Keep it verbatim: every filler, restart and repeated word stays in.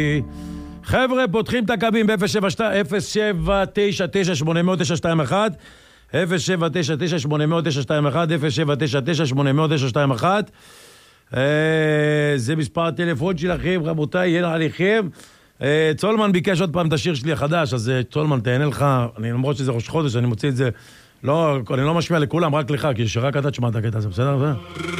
חבר'ה, פותחים את הקווים ב-אפס שבע תשע תשע שמונה אפס אפס תשע שתיים אחת אפס שבע תשע תשע שמונה אפס אפס תשע שתיים אחת אפס שבע תשע תשע שמונה אפס אפס תשע שתיים אחת. זה מספר הטלפון שלכם, רבותיי, יהיה עליכם. צולמן ביקש עוד פעם את השיר שלי החדש, אז צולמן, תהנה לך. אני למרות שזה ראש חודש, אני מוציא את זה, לא, אני לא משמיע לכולם, רק לך, כי שרק אתה תשמע את הקטע הזה, בסדר?